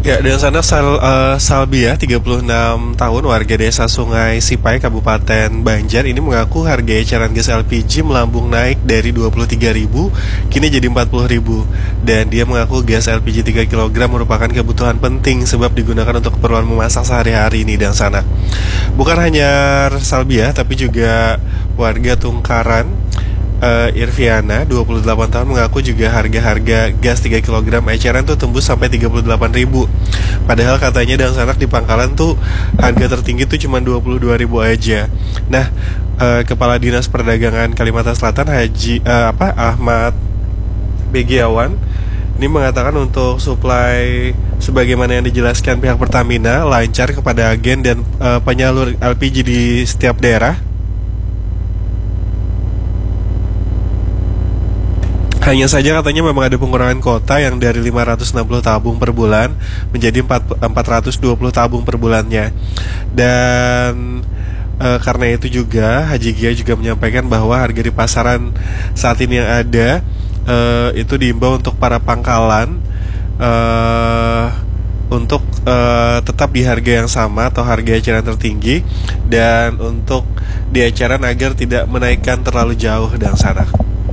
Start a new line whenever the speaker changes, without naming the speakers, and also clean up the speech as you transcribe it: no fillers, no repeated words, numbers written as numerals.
Ya, dan sana Salbia, 36 tahun, warga desa Sungai Sipai, Kabupaten Banjar, ini mengaku harga eceran gas LPG melambung naik dari 23.000 kini jadi 40.000. Dan dia mengaku gas LPG 3 kg merupakan kebutuhan penting sebab digunakan untuk keperluan memasak sehari-hari ini dan sana. Bukan hanya Salbia, tapi juga warga Tungkaran, Irviana, 28 tahun, mengaku juga harga-harga gas 3 kg eceran tuh tembus sampai 38.000. Padahal katanya dan sanak di Pangkalan tuh harga tertinggi tuh cuma 22.000 aja. Nah, Kepala Dinas Perdagangan Kalimantan Selatan Ahmad Begiawan ini mengatakan untuk suplai sebagaimana yang dijelaskan pihak Pertamina lancar kepada agen dan penyalur LPG di setiap daerah. Hanya saja katanya memang ada pengurangan kuota yang dari 560 tabung per bulan menjadi 420 tabung per bulannya. Dan karena itu juga Haji Gia juga menyampaikan bahwa harga di pasaran saat ini yang ada itu diimbau untuk para pangkalan untuk tetap di harga yang sama atau harga eceran tertinggi, dan untuk di eceran agar tidak menaikkan terlalu jauh dan sana.